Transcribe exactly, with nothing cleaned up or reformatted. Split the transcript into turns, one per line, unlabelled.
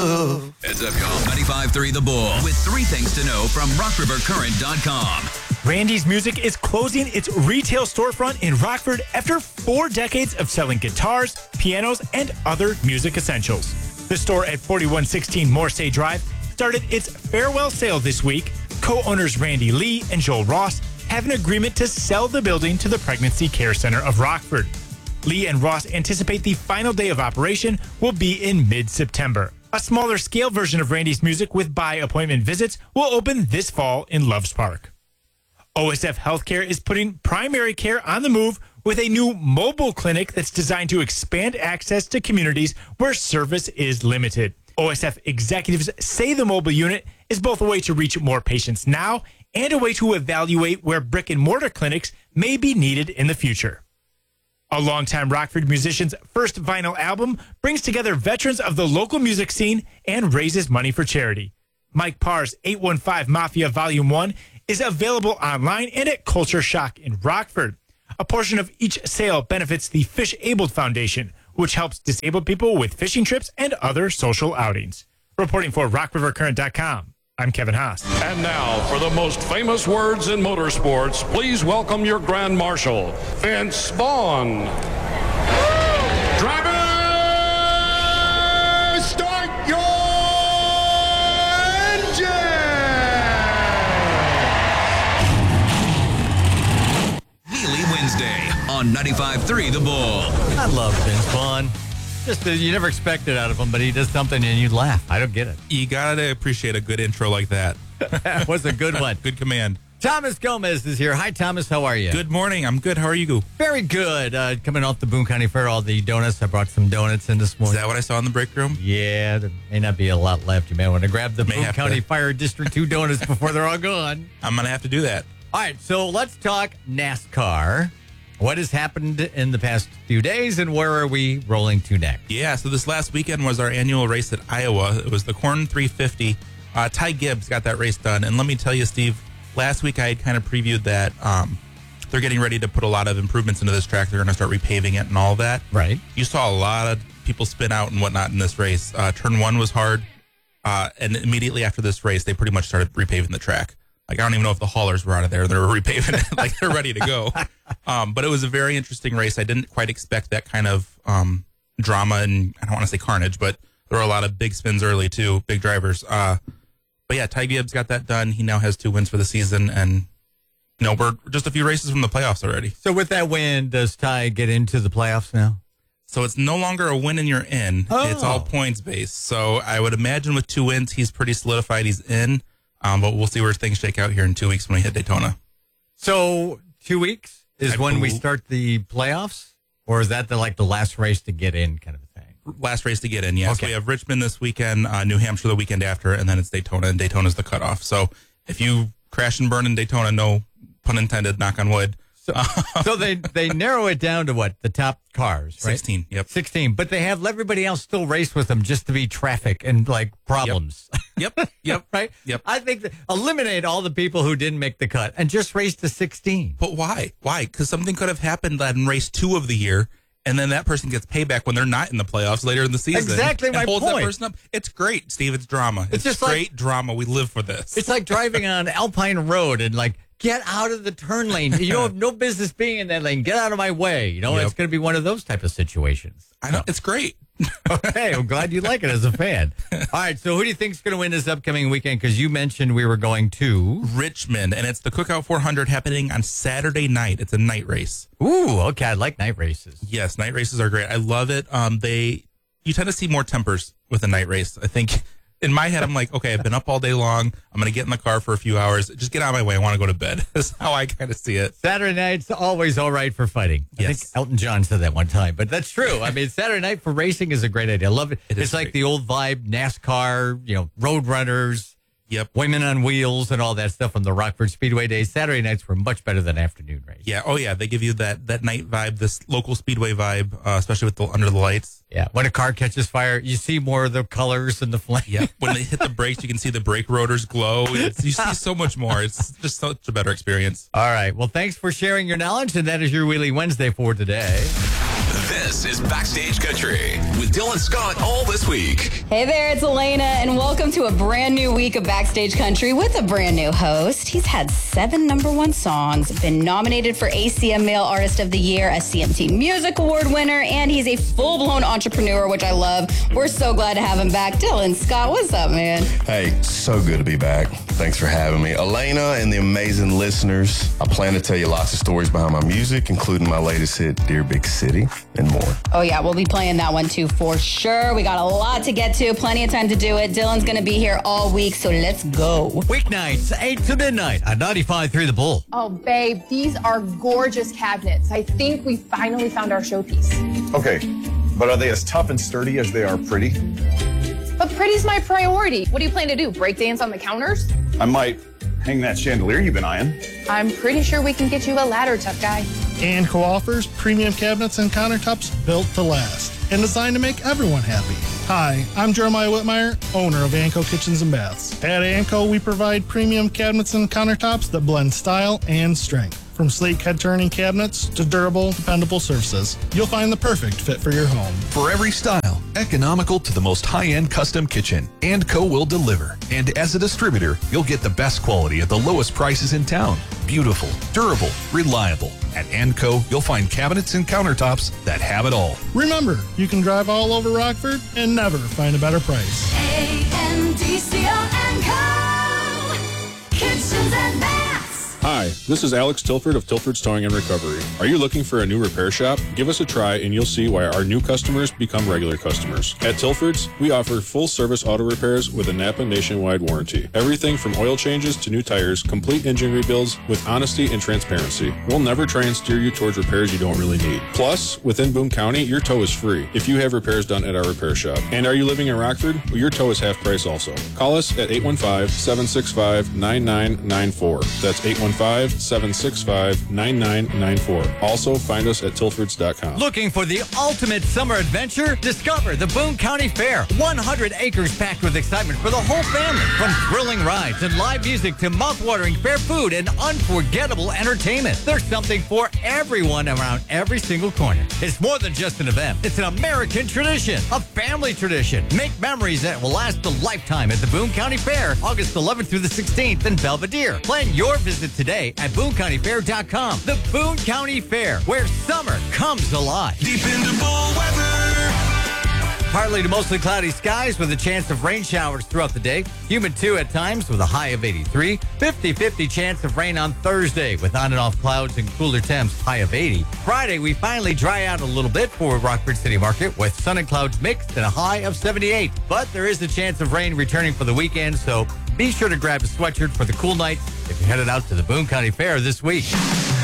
love.
It's a call ninety-five point three The Bull with three things to know from rock river current dot com.
Randy's Music is closing its retail storefront in Rockford after four decades of selling guitars, pianos, and other music essentials. The store at forty-one sixteen Morsay Drive started its farewell sale this week. Co-owners Randy Lee and Joel Ross have an agreement to sell the building to the Pregnancy Care Center of Rockford. Lee and Ross anticipate the final day of operation will be in mid-September. A smaller scale version of Randy's Music with by-appointment visits will open this fall in Loves Park. O S F Healthcare is putting primary care on the move with a new mobile clinic that's designed to expand access to communities where service is limited. O S F executives say the mobile unit is both a way to reach more patients now and a way to evaluate where brick and mortar clinics may be needed in the future. A longtime Rockford musician's first vinyl album brings together veterans of the local music scene and raises money for charity. Mike Parr's eight one five Mafia Volume one is available online and at Culture Shock in Rockford. A portion of each sale benefits the Fish Abled Foundation, which helps disabled people with fishing trips and other social outings. Reporting for rock river current dot com, I'm Kevin Haas.
And now, for the most famous words in motorsports, please welcome your Grand Marshal, Vince Vaughn. Drivers, start your engine!
Wheelie Wednesday on ninety-five point three The Bull.
I love Vince Vaughn. Just uh, you never expect it out of him, but he does something and you laugh. I don't get it.
You gotta appreciate a good intro like that.
That was a good one.
Good command.
Thomas Gomez is here. Hi, Thomas. How are you?
Good morning. I'm good. How are you?
Very good. Uh, coming off the Boone County Fair, all the donuts. I brought some donuts in this
Is
morning.
that what I saw in the break room?
Yeah, there may not be a lot left. You may want to grab the
May
Boone
have
County
to.
Fire District two donuts before they're all gone.
I'm gonna have to do that.
All right, so let's talk NASCAR. What has happened in the past few days, and where are we rolling to next?
Yeah, so this last weekend was our annual race at Iowa. It was the Corn three fifty. Uh, Ty Gibbs got that race done. And let me tell you, Steve, last week I had kind of previewed that um, they're getting ready to put a lot of improvements into this track. They're going to start repaving it and all that.
Right.
You saw a lot of people spin out and whatnot in this race. Uh, turn one was hard. Uh, and immediately after this race, they pretty much started repaving the track. Like, I don't even know if the haulers were out of there. They were repaving it. Like, they're ready to go. Um, but it was a very interesting race. I didn't quite expect that kind of um, drama and I don't want to say carnage, but there were a lot of big spins early, too, big drivers. Uh, but, yeah, Ty Gibbs got that done. He now has two wins for the season. And, you know, we're just a few races from the playoffs already.
So with that win, does Ty get into the playoffs now?
So it's no longer a win and you're in.
Oh.
It's all points based. So I would imagine with two wins, he's pretty solidified. He's in. Um, but we'll see where things shake out here in two weeks when we hit Daytona.
So two weeks is
I
when we
bel-
start the playoffs? Or is that the like the last race to get in kind of a thing?
Last race to get in, yes.
Okay.
We have Richmond this weekend, uh, New Hampshire the weekend after, and then it's Daytona, and Daytona's the cutoff. So if you crash and burn in Daytona, no pun intended, knock on wood.
So, so they, they narrow it down to what? The top cars, right?
sixteen, yep.
sixteen. But they have everybody else still race with them just to be traffic and like problems.
Yep, yep,
right?
yep.
I think that eliminate all the people who didn't make the cut and just race to sixteen.
But why? Why? Because something could have happened in race two of the year, and then that person gets payback when they're not in the playoffs later in the season.
Exactly
and
my
holds
point.
that person up. It's great, Steve. It's drama. It's,
It's just
great
like-
drama. We live for this.
It's like driving on Alpine Road and like, get out of the turn lane. You don't have no business being in that lane. Get out of my way. You know,
Yep.
it's going to be one of those type of situations.
I know. It's great.
Okay, I'm glad you like it as a fan. All right, so who do you think is going to win this upcoming weekend? Because you mentioned we were going to
Richmond, and it's the Cookout four hundred happening on Saturday night. It's a night race.
Ooh, okay, I like night races.
Yes, night races are great. I love it. Um, they you tend to see more tempers with a night race. I think in my head, I'm like, okay, I've been up all day long. I'm going to get in the car for a few hours. Just get out of my way. I want to go to bed. That's how I kind of see it.
Saturday night's always all right for fighting. I
Yes.
think Elton John said that one time, but that's true. I mean, Saturday night for racing is a great idea. I love it.
It is
it's like
great.
the old vibe, NASCAR, you know, road runners,
Yep.
women on wheels, and all that stuff from the Rockford Speedway days. Saturday nights were much better than afternoon races.
Yeah. Oh, yeah. They give you that that night vibe, this local speedway vibe, uh, especially with the under the lights.
Yeah, when a car catches fire, you see more of the colors and the flame.
Yeah. When they hit the brakes, you can see the brake rotors glow. It's, you see so much more. It's just such a better experience.
All right. Well, thanks for sharing your knowledge, and that is your Wheelie Wednesday for today.
This is Backstage Country with Dylan Scott all this week.
Hey there, it's Elena, and welcome to a brand new week of Backstage Country with a brand new host. He's had seven number one songs, been nominated for A C M Male Artist of the Year, a C M T Music Award winner, and he's a full-blown entrepreneur, which I love. We're so glad to have him back. Dylan Scott, what's up, man?
Hey, so good to be back. Thanks for having me. Elena and the amazing listeners, I plan to tell you lots of stories behind my music, including my latest hit, Dear Big City, and more.
Oh, yeah, we'll be playing that one, too, for sure. We got a lot to get to, plenty of time to do it. Dylan's going to be here all week, so let's go.
Weeknights, eight to midnight on ninety-five point three The Bull.
Oh, babe, these are gorgeous cabinets. I think we finally found our showpiece.
Okay, but are they as tough and sturdy as they are pretty?
But pretty's my priority. What do you plan to do, break dance on the counters?
I might hang that chandelier you've been eyeing.
I'm pretty sure we can get you a ladder, tough guy.
Anco offers premium cabinets and countertops built to last and designed to make everyone happy. Hi, I'm Jeremiah Whitmire, owner of Anco Kitchens and Baths. At Anco, we provide premium cabinets and countertops that blend style and strength. From sleek head-turning cabinets to durable, dependable surfaces, you'll find the perfect fit for your home.
For every style, economical to the most high-end custom kitchen, Anco will deliver. And as a distributor, you'll get the best quality at the lowest prices in town. Beautiful, durable, reliable. At Anco, you'll find cabinets and countertops that have it all.
Remember, you can drive all over Rockford and never find a better price.
A N D C O and Co. Kitchens and Baths.
Hi, this is Alex Tilford of Tilford's Towing and Recovery. Are you looking for a new repair shop? Give us a try and you'll see why our new customers become regular customers. At Tilford's, we offer full-service auto repairs with a Napa nationwide warranty. Everything from oil changes to new tires, complete engine rebuilds with honesty and transparency. We'll never try and steer you towards repairs you don't really need. Plus, within Boone County, your tow is free if you have repairs done at our repair shop. And are you living in Rockford? Well, your tow is half price also. Call us at eight one five, seven six five, nine nine nine four. That's eight one five, seven six five, nine nine nine four. Also, find us at tilfords dot com.
Looking for the ultimate summer adventure? Discover the Boone County Fair. one hundred acres packed with excitement for the whole family. From thrilling rides and live music to mouth-watering fair food and unforgettable entertainment. There's something for everyone around every single corner. It's more than just an event. It's an American tradition, a family tradition. Make memories that will last a lifetime at the Boone County Fair, August eleventh through the sixteenth in Belvedere. Plan your visit today at boone county fair dot com. The Boone County Fair, where summer comes alive.
Deep into bull weather.
Partly to mostly cloudy skies with a chance of rain showers throughout the day. Humid too at times with a high of eighty-three. fifty-fifty chance of rain on Thursday with on and off clouds and cooler temps, high of eighty. Friday, we finally dry out a little bit for Rockford City Market with sun and clouds mixed and a high of seventy-eight. But there is a chance of rain returning for the weekend, so be sure to grab a sweatshirt for the cool night if you're headed out to the Boone County Fair this week.